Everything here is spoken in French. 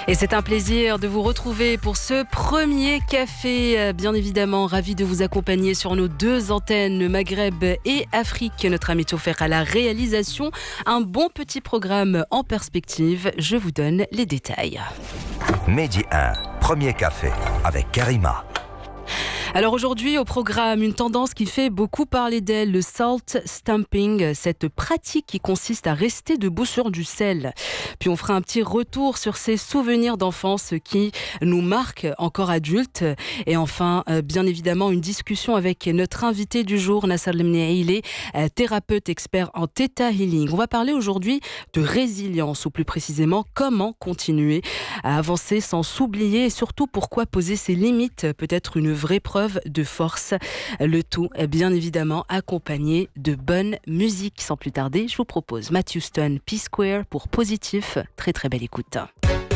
Et c'est un plaisir de vous retrouver pour ce premier café. Bien évidemment, ravi de vous accompagner sur nos deux antennes, Maghreb et Afrique. Notre ami Tofek à la réalisation. Un bon petit programme en perspective. Je vous donne les détails. Midi 1, premier café avec Karima. Alors aujourd'hui au programme, une tendance qui fait beaucoup parler d'elle, le salt stamping, cette pratique qui consiste à rester debout sur du sel. Puis on fera un petit retour sur ces souvenirs d'enfance qui nous marquent encore adultes. Et enfin, bien évidemment, une discussion avec notre invité du jour, Nasser Lemnei. Il est thérapeute expert en Theta Healing. On va parler aujourd'hui de résilience, ou plus précisément, comment continuer à avancer sans s'oublier et surtout pourquoi poser ses limites peut être une vraie preuve de force. Le tout est bien évidemment accompagné de bonne musique. Sans plus tarder, je vous propose Matthew Stone, P-Square pour Positif. Très très belle écoute.